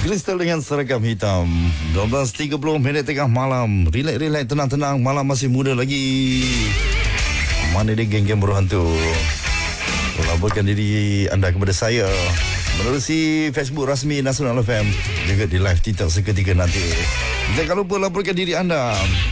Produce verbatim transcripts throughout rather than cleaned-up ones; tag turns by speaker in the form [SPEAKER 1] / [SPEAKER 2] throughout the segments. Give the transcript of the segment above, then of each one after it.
[SPEAKER 1] Kristal dengan seragam hitam. dua belas tiga puluh minit tengah malam. Relax-relax, tenang-tenang. Malam masih muda lagi. Mana dia geng-geng berhantu? Laporkan diri anda kepada saya menerusi Facebook rasmi Nasional F M, juga di live TikTok seketika nanti. Jangan lupa laporkan diri anda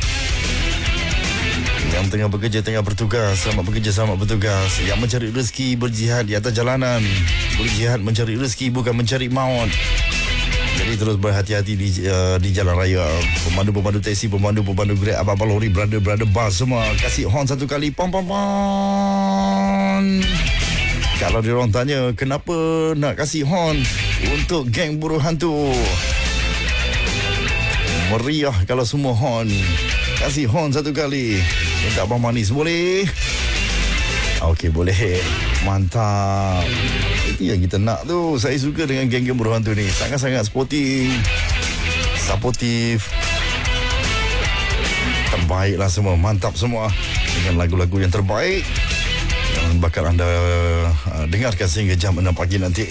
[SPEAKER 1] yang tengah bekerja, tengah bertugas. Selamat bekerja, selamat bertugas. Yang mencari rezeki, berjihad di atas jalanan. Berjihad mencari rezeki, bukan mencari maut. Jadi terus berhati-hati di uh, di jalan raya. Pemandu-pemandu taksi, pemandu-pemandu Grab, apa-apa lori, brother-brother bus, semua kasih horn satu kali. Pom pom pom. Kalau dia orang tanya kenapa nak kasih horn untuk geng buruh hantu, meriah kalau semua horn. Kasih horn satu kali. Minta abang manis boleh? Okey, boleh. Mantap. Itu yang kita nak tu. Saya suka dengan geng-geng buruh hantu ni. Sangat-sangat sporting, supportive. Terbaiklah semua. Mantap semua. Dengan lagu-lagu yang terbaik yang bakal anda uh, dengarkan sehingga jam enam pagi nanti.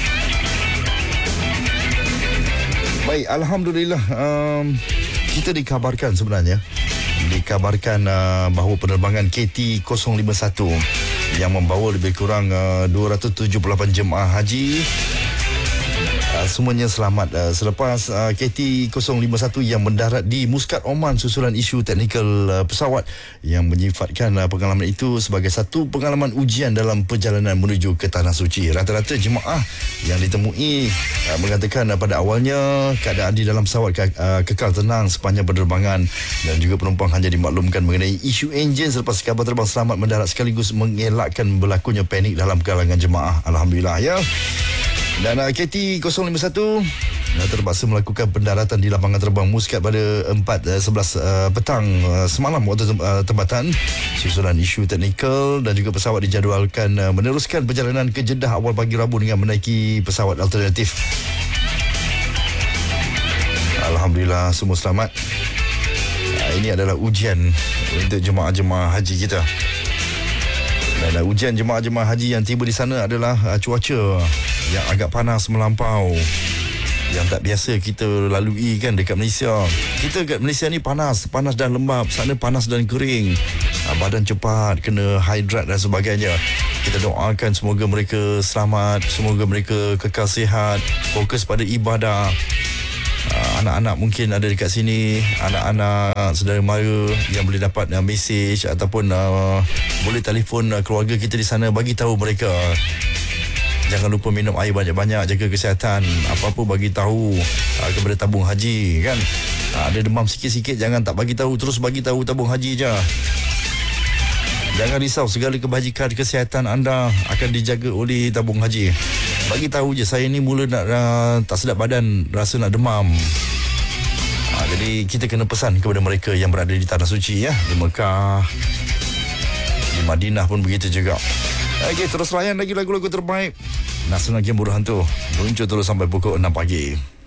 [SPEAKER 1] Baik, Alhamdulillah. Um, kita dikabarkan sebenarnya. Dikabarkan uh, bahawa penerbangan K T kosong lima satu yang membawa lebih kurang uh, dua ratus tujuh puluh lapan jemaah haji uh, semuanya selamat uh, selepas uh, K T kosong lima satu yang mendarat di Muscat, Oman susulan isu teknikal uh, pesawat yang menyifatkan uh, pengalaman itu sebagai satu pengalaman ujian dalam perjalanan menuju ke Tanah Suci. Rata-rata jemaah yang ditemui uh, mengatakan uh, pada awalnya keadaan di dalam pesawat ke- uh, kekal tenang sepanjang penerbangan, dan juga penumpang hanya dimaklumkan mengenai isu enjin selepas kabar terbang selamat mendarat, sekaligus mengelakkan berlakunya panik dalam kalangan jemaah. Alhamdulillah ya. Dan uh, K T kosong lima satu uh, terpaksa melakukan pendaratan di lapangan terbang Muscat pada empat sebelas uh, petang uh, semalam waktu tem- uh, tempatan susulan isu teknikal, dan juga pesawat dijadualkan uh, meneruskan perjalanan ke Jeddah awal pagi Rabu dengan menaiki pesawat alternatif. Alhamdulillah semua selamat. uh, Ini adalah ujian untuk jemaah-jemaah haji kita. Dan uh, ujian jemaah-jemaah haji yang tiba di sana adalah uh, cuaca yang agak panas melampau, yang tak biasa kita lalui kan dekat Malaysia. Kita kat Malaysia ni panas, panas dan lembap. Sana panas dan kering. uh, Badan cepat kena hidrat dan sebagainya. Kita doakan semoga mereka selamat, semoga mereka kekal sihat, fokus pada ibadah. Uh, anak-anak mungkin ada dekat sini, anak-anak saudara mara yang boleh dapat uh, mesej ataupun uh, boleh telefon uh, keluarga kita di sana, bagi tahu mereka jangan lupa minum air banyak-banyak, jaga kesihatan. Apa-apa bagi tahu uh, kepada tabung haji kan. Uh, ada demam sikit-sikit jangan tak bagi tahu, terus bagi tahu tabung haji je. Jangan risau, segala kebajikan kesihatan anda akan dijaga oleh tabung haji. Bagi tahu je, saya ni mula nak uh, tak sedap badan, rasa nak demam. Uh, jadi kita kena pesan kepada mereka yang berada di Tanah Suci ya, di Mekah, di Madinah pun begitu juga. Okey, terus layan lagi lagu-lagu terbaik Nasional Game Buruh Hantu. Muncul terus sampai pukul enam pagi.